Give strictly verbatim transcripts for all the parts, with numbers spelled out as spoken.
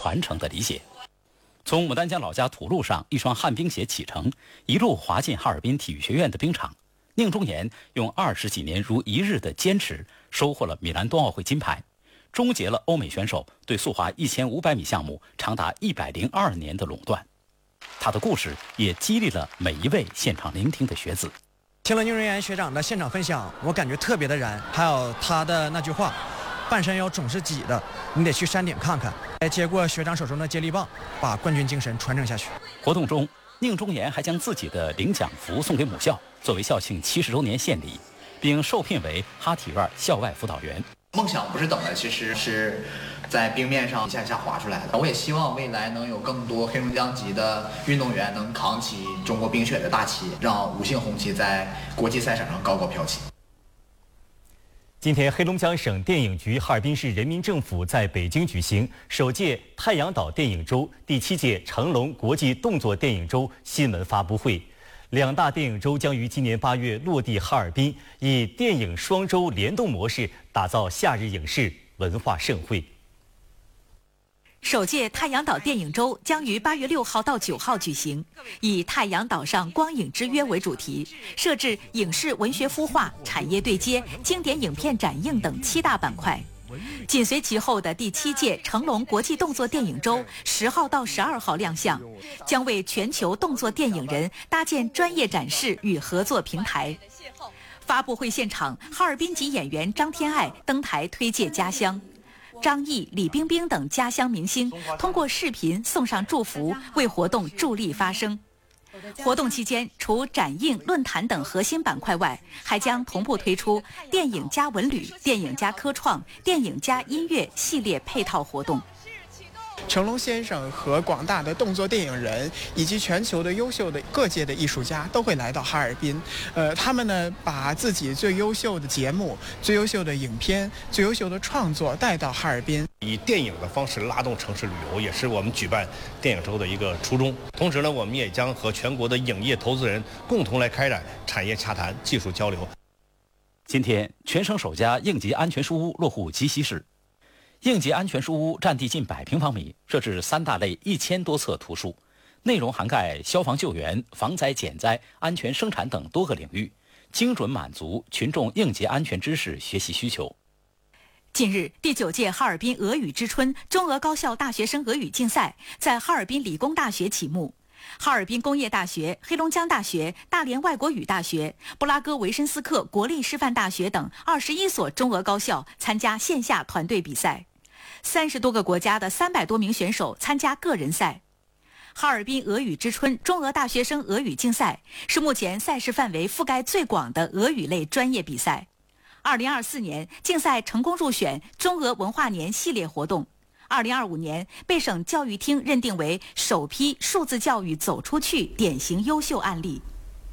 传承的理解。从牡丹江老家土路上一双旱冰鞋启程，一路滑进哈尔滨体育学院的冰场，宁忠岩用二十几年如一日的坚持，收获了米兰冬奥会金牌，终结了欧美选手对速滑一千五百米项目长达一百零二年的垄断。他的故事也激励了每一位现场聆听的学子。 听了宁忠岩学长的现场分享，我感觉特别的燃，还有他的那句话，半山腰总是挤的，你得去山顶看看。接过学长手中的接力棒，把冠军精神传承下去。 活动中，宁忠岩还将自己的领奖服送给母校，作为校庆七十周年献礼，并受聘为哈体院校外辅导员。 梦想不是等的，其实是在冰面上一下一下滑出来的。我也希望未来能有更多黑龙江籍的运动员能扛起中国冰雪的大旗，让五星红旗在国际赛场上高高飘起。 今天，黑龙江省电影局、哈尔滨市人民政府在北京举行首届太阳岛电影周第七届成龙国际动作电影周新闻发布会。两大电影周将于今年八月落地哈尔滨，以电影双周联动模式打造夏日影视文化盛会。 首届太阳岛电影周将于八月六号到九号举行，以太阳岛上光影之约为主题，设置影视文学孵化、产业对接、经典影片展映等七大板块。紧随其后的第七届成龙国际动作电影周十号到十二号亮相，将为全球动作电影人搭建专业展示与合作平台。发布会现场，哈尔滨籍演员张天爱登台推介家乡。张译、李冰冰等家乡明星通过视频送上祝福，为活动助力发声。活动期间，除展映、论坛等核心板块外，还将同步推出电影加文旅、电影加科创、电影加音乐系列配套活动。 成龙先生和广大的动作电影人以及全球的优秀的各界的艺术家都会来到哈尔滨，呃，他们呢把自己最优秀的节目、最优秀的影片、最优秀的创作带到哈尔滨， 以电影的方式拉动城市旅游，也是我们举办电影周的一个初衷。同时呢，我们也将和全国的影业投资人共同来开展产业洽谈、技术交流。 今天，全省首家应急安全书屋落户鸡西市。应急安全书屋占地近百平方米，设置三大类一千多册图书，内容涵盖消防救援、防灾减灾、安全生产等多个领域，精准满足群众应急安全知识学习需求。 近日，第九届哈尔滨俄语之春中俄高校大学生俄语竞赛在哈尔滨理工大学启幕。哈尔滨工业大学、黑龙江大学、大连外国语大学、布拉戈维申斯克国立师范大学等二十一所中俄高校参加线下团队比赛。三十多个国家的三百多名选手参加个人赛。哈尔滨俄语之春中俄大学生俄语竞赛是目前赛事范围覆盖最广的俄语类专业比赛。二零二四年，竞赛成功入选中俄文化年系列活动。二零二五年，被省教育厅认定为首批数字教育走出去典型优秀案例。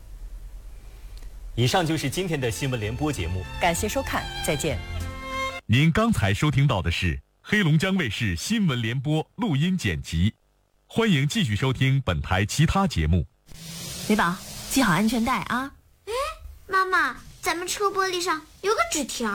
以上就是今天的新闻联播节目， 感谢收看，再见。 您刚才收听到的是黑龙江卫视新闻联播录音剪辑，欢迎继续收听本台其他节目。 美宝，系好安全带啊！ 哎，妈妈，咱们车玻璃上有个纸条，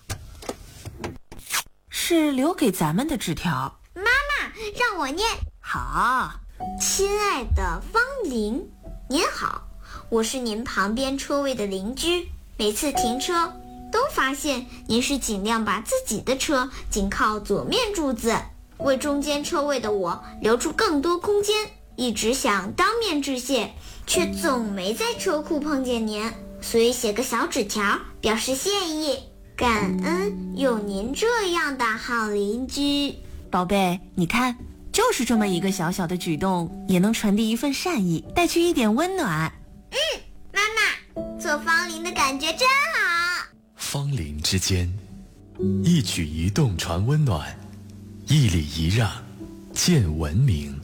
是留给咱们的纸条。 妈妈，让我念。 好， 亲爱的方林，您好，我是您旁边车位的邻居，每次停车都发现您是尽量把自己的车紧靠左面柱子，为中间车位的我留出更多空间，一直想当面致谢，却总没在车库碰见您，所以写个小纸条表示谢意，感恩有您这样的好邻居。 宝贝，你看，就是这么一个小小的举动，也能传递一份善意，带去一点温暖。 嗯，妈妈，做方林的感觉真好。 方林之间，一举一动传温暖，一礼一让见文明。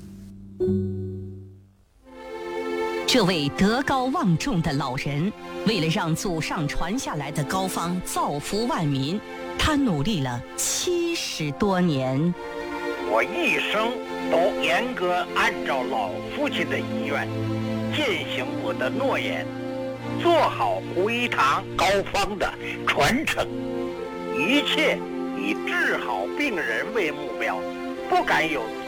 这位德高望重的老人，为了让祖上传下来的膏方造福万民，他努力了七十多年。 我一生都严格按照老父亲的遗愿，践行我的诺言，做好胡一堂膏方的传承，一切以治好病人为目标，不敢有